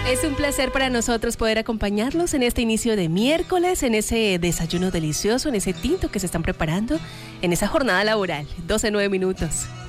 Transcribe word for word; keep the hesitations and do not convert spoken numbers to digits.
Es un placer para nosotros poder acompañarlos en este inicio de miércoles, en ese desayuno delicioso, en ese tinto que se están preparando, en esa jornada laboral. doce nueve minutos.